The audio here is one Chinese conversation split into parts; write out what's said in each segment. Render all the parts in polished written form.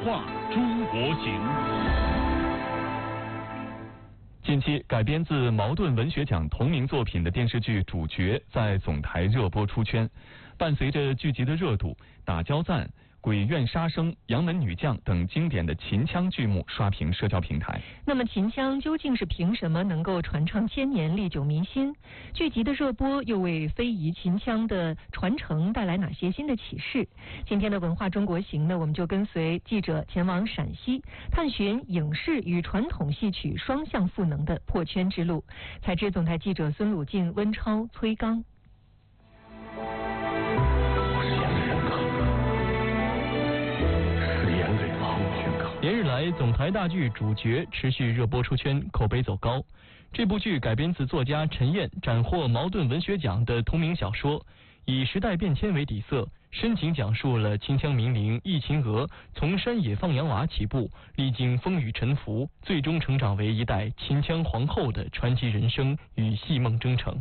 话中国行。近期改编自茅盾文学奖同名作品的电视剧《主角》在总台热播出圈，伴随着剧集的热度，打交赞、鬼怨杀生、杨门女将等经典的秦腔剧目刷屏社交平台。 那么秦腔究竟是凭什么能够传唱千年、历久弥新？剧集的热播又为非遗秦腔的传承带来哪些新的启示？今天的文化中国行呢，我们就跟随记者前往陕西，探寻影视与传统戏曲双向赋能的破圈之路。采制总台记者孙鲁静、温超、崔刚。 连日来，总台大剧《主角》持续热播出圈，口碑走高。这部剧改编自作家陈燕斩获茅盾文学奖的同名小说，以时代变迁为底色，深情讲述了秦腔名伶易秦娥从山野放羊娃起步，历经风雨沉浮，最终成长为一代秦腔皇后的传奇人生与戏梦征程。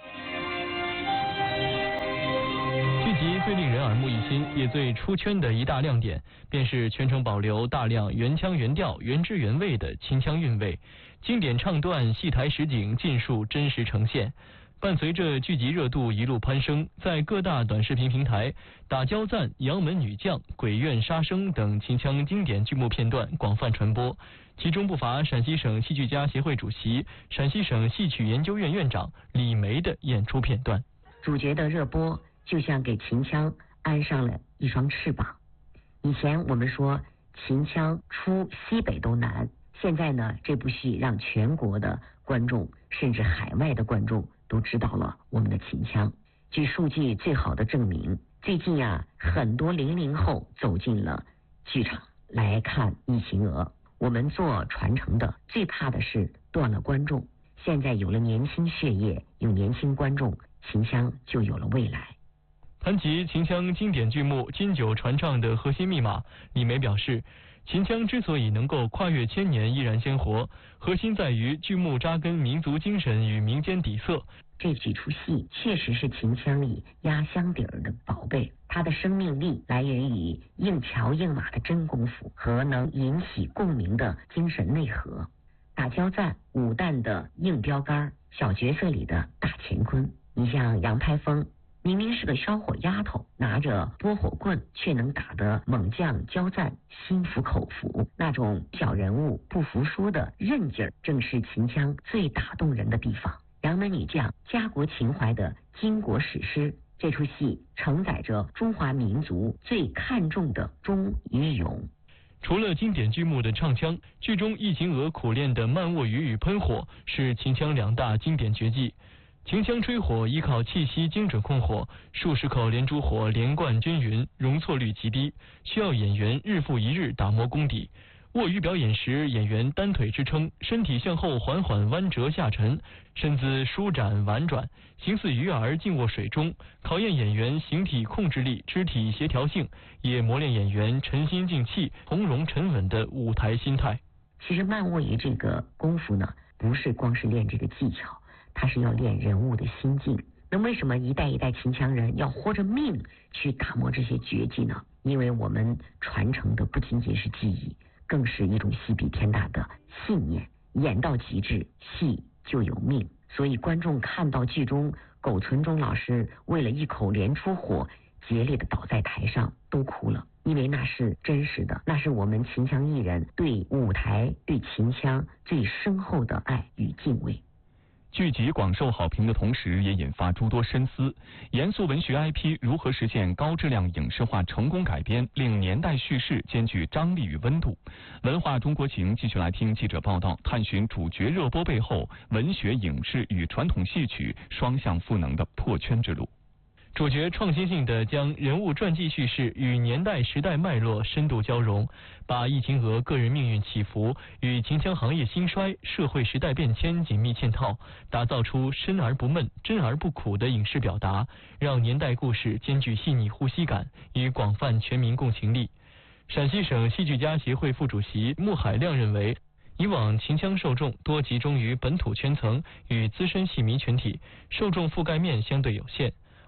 剧集最令人耳目一新，也最出圈的一大亮点，便是全程保留大量原腔原调、原汁原味的秦腔韵味，经典唱段、戏台实景尽数真实呈现。伴随着剧集热度一路攀升，在各大短视频平台，打交赞、杨门女将、鬼怨杀生等秦腔经典剧目片段广泛传播，其中不乏陕西省戏剧家协会主席、陕西省戏曲研究院院长李梅的演出片段。 主角的热播就像给秦腔安上了一双翅膀。以前我们说秦腔出西北都难，现在呢，这部戏让全国的观众甚至海外的观众都知道了我们的秦腔。据数据最好的证明，最近很多00后走进了剧场来看易秦娥。我们做传承的最怕的是断了观众，现在有了年轻血液，有年轻观众，秦腔就有了未来。 谈及秦腔经典剧目经久传唱的核心密码，李梅表示，秦腔之所以能够跨越千年依然鲜活，核心在于剧目扎根民族精神与民间底色。 这几出戏确实是秦腔里压箱底儿的宝贝，它的生命力来源于硬桥硬马的真功夫和能引起共鸣的精神内核。打交赞、武旦的硬标杆，小角色里的大乾坤。你像杨排风，明明是个烧火丫头，拿着拨火棍，却能打得猛将交赞心服口服。那种小人物不服输的韧劲儿，正是秦腔最打动人的地方。杨门女将，家国情怀的巾帼史诗，这出戏承载着中华民族最看重的忠与勇。 除了经典剧目的唱腔，剧中易秦娥苦练的慢卧鱼与喷火是秦腔两大经典绝技。秦腔吹火依靠气息精准控火，数十口连珠火连贯均匀，容错率极低，需要演员日复一日打磨功底。卧鱼表演时，演员单腿支撑，身体向后缓缓弯折下沉，身姿舒展婉转，形似鱼儿静卧水中，考验演员形体控制力、肢体协调性，也磨练演员沉心静气、从容沉稳的舞台心态。 其实慢卧鱼这个功夫呢，不是光是练这个技巧，它是要练人物的心境。那为什么一代一代秦腔人要豁着命去打磨这些绝技呢？因为我们传承的不仅仅是技艺，更是一种戏比天大的信念。演到极致，戏就有命。所以观众看到剧中苟存中老师为了一口连出火，竭力的倒在台上，都哭了。因为那是真实的，那是我们秦腔艺人对舞台、对秦腔最深厚的爱与敬畏。 剧集广受好评的同时，也引发诸多深思。严肃文学 IP 如何实现高质量影视化成功改编，令年代叙事兼具张力与温度？文化中国行继续来听记者报道，探寻主角热播背后文学、影视与传统戏曲双向赋能的破圈之路。主角创新性地将人物传记叙事与年代时代脉络深度交融，把易秦娥个人命运起伏与秦腔行业兴衰、社会时代变迁紧密嵌套，打造出深而不闷、真而不苦的影视表达，让年代故事兼具细腻呼吸感与广泛全民共情力。陕西省戏剧家协会副主席穆海亮认为，以往秦腔受众多集中于本土圈层与资深戏迷群体，受众覆盖面相对有限。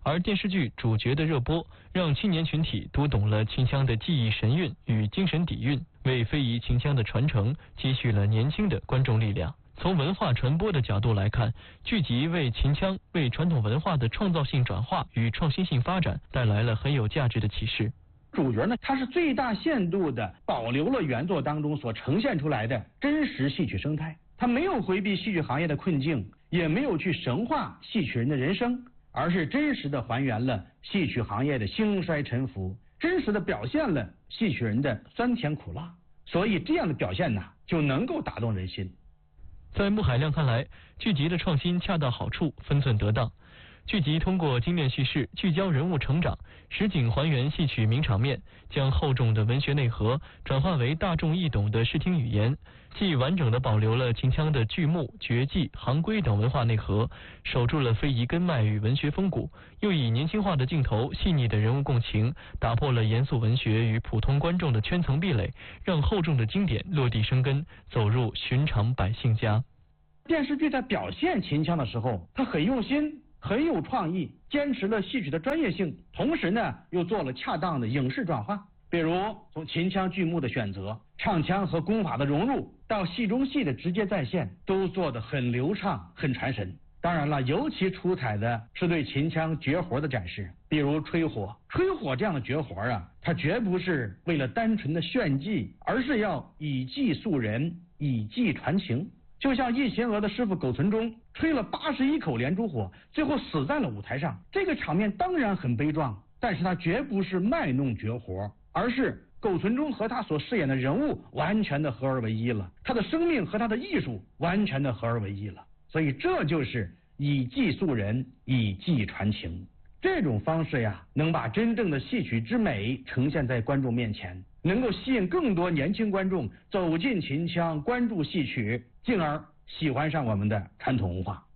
而电视剧主角的热播，让青年群体读懂了秦腔的技艺神韵与精神底蕴，为非遗秦腔的传承积蓄了年轻的观众力量。从文化传播的角度来看，剧集为秦腔、为传统文化的创造性转化与创新性发展带来了很有价值的启示。 主角呢，他是最大限度地保留了原作当中所呈现出来的真实戏曲生态，他没有回避戏曲行业的困境，也没有去神化戏曲人的人生，而是真实地还原了戏曲行业的兴衰沉浮，真实地表现了戏曲人的酸甜苦辣，所以这样的表现呢，就能够打动人心。 在穆海亮看来，剧集的创新恰到好处，分寸得当。剧集通过精炼叙事，聚焦人物成长，实景还原戏曲名场面，将厚重的文学内核转化为大众易懂的视听语言，既完整地保留了秦腔的剧目、绝技、行规等文化内核，守住了非遗根脉与文学风骨，又以年轻化的镜头、细腻的人物共情，打破了严肃文学与普通观众的圈层壁垒，让厚重的经典落地生根，走入寻常百姓家。 电视剧在表现秦腔的时候，它很用心，很有创意，坚持了戏曲的专业性，同时呢又做了恰当的影视转化。比如从秦腔剧目的选择、唱腔和功法的融入，到戏中戏的直接再现，都做得很流畅、很传神。当然了，尤其出彩的是对秦腔绝活的展示，比如吹火。吹火这样的绝活啊，它绝不是为了单纯的炫技，而是要以技塑人，以技传情。就像易秦娥的师傅苟存中吹了81口连珠火，最后死在了舞台上。这个场面当然很悲壮，但是他绝不是卖弄绝活，而是苟存中和他所饰演的人物完全的合而为一了，他的生命和他的艺术完全的合而为一了。所以这就是以技塑人，以技传情。这种方式呀，能把真正的戏曲之美呈现在观众面前，能够吸引更多年轻观众走进秦腔，关注戏曲，进而喜欢上我们的传统文化。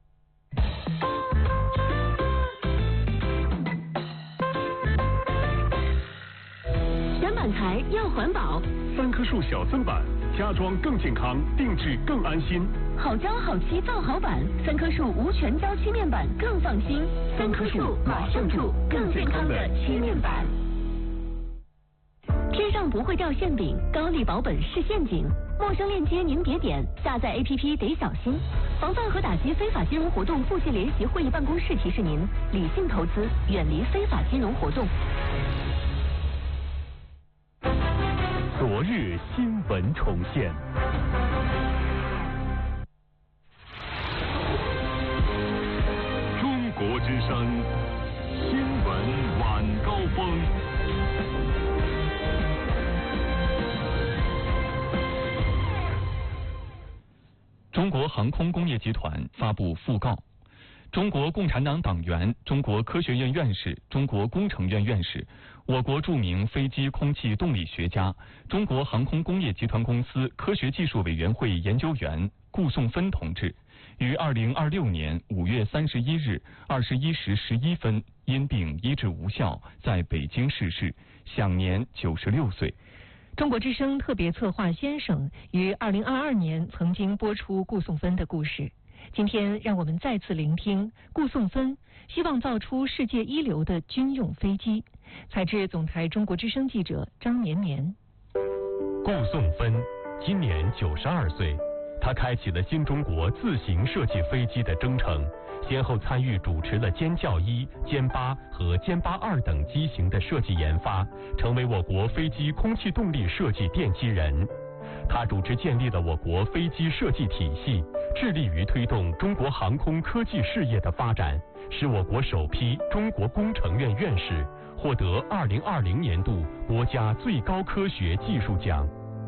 选板材要环保 ，3棵树小增板，家装更健康，定制更安心。 好胶好漆造好板，3棵树无全胶漆面板更放心。3棵树马上住更健康的漆面板。天上不会掉馅饼，高丽保本是陷阱。陌生链接您别点，下载 APP 得小心。防范和打击非法金融活动部界联席会议办公室提示您：理性投资，远离非法金融活动。 昨日新闻重现。中国之声新闻晚高峰。 中国航空工业集团发布讣告，中国共产党党员、中国科学院院士、中国工程院院士、我国著名飞机空气动力学家、中国航空工业集团公司科学技术委员会研究员顾颂芬同志，于2026年5月31日21时11分因病医治无效，在北京逝世，享年96岁。 中国之声特别策划先生于2022年曾经播出顾颂芬的故事。今天让我们再次聆听顾颂芬希望造出世界一流的军用飞机。采自总台中国之声记者张绵绵。 顾颂芬今年92岁，他开启了新中国自行设计飞机的征程，先后参与主持了歼教1、歼8和歼8 2等机型的设计研发，成为我国飞机空气动力设计奠基人。他主持建立了我国飞机设计体系，致力于推动中国航空科技事业的发展，是我国首批中国工程院院士，获得2020年度国家最高科学技术奖。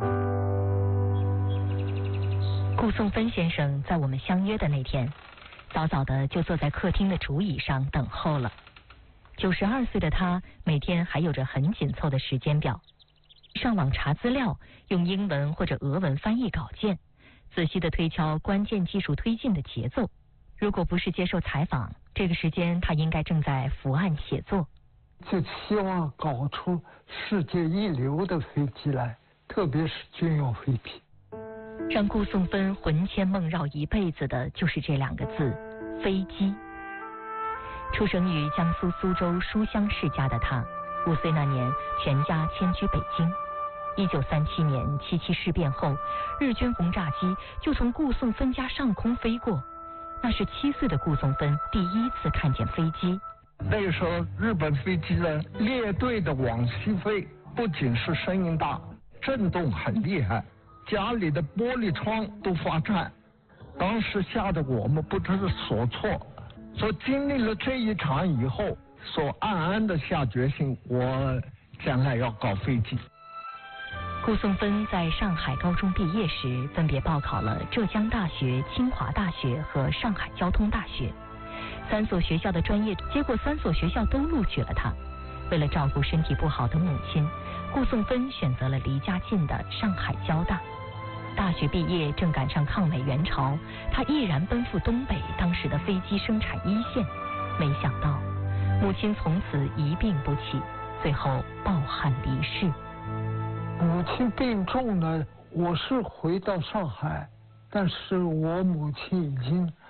顾颂芬先生在我们相约的那天，早早的就坐在客厅的竹椅上等候了。92岁的他，每天还有着很紧凑的时间表，上网查资料，用英文或者俄文翻译稿件，仔细的推敲关键技术推进的节奏。如果不是接受采访，这个时间他应该正在伏案写作。 就希望搞出世界一流的飞机来，特别是军用飞机。 让顾颂芬魂牵梦绕一辈子的就是这2个字：飞机。 出生于江苏苏州书香世家的他，5岁那年全家迁居北京。1937年77事变后，日军轰炸机就从顾颂芬家上空飞过，那是7岁的顾颂芬第一次看见飞机。 那个时候日本飞机呢列队的往西飞，不仅是声音大，震动很厉害，家里的玻璃窗都发颤，当时吓得我们不知所措。所经历了这一场以后，所暗暗的下决心，我将来要搞飞机。 顾颂芬在上海高中毕业时，分别报考了浙江大学、清华大学和上海交通大学3所学校的专业，结果3所学校都录取了他。为了照顾身体不好的母亲，顾颂芬选择了离家近的上海交大。大学毕业正赶上抗美援朝，他毅然奔赴东北当时的飞机生产一线。没想到母亲从此一病不起，最后抱憾离世。 母亲病重呢，我是回到上海，但是我母亲已经